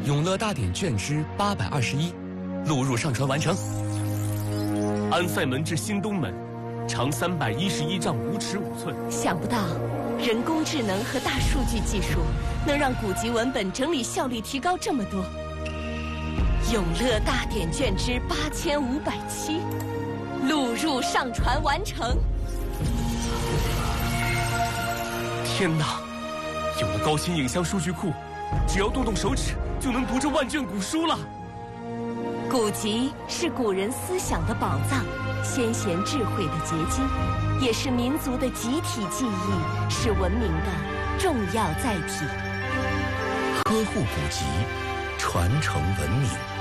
永乐大典卷之821，录入上传完成。 安塞门至新东门，长311丈5尺5寸。 想不到，人工智能和大数据技术能让古籍文本整理效率提高这么多。永乐大典卷之8507，录入上传完成。 天哪！有了高清影像数据库，只要动动手指就能读这万卷古书了。 古籍是古人思想的宝藏，先贤智慧的结晶，也是民族的集体记忆，是文明的重要载体。 呵护古籍，传承文明。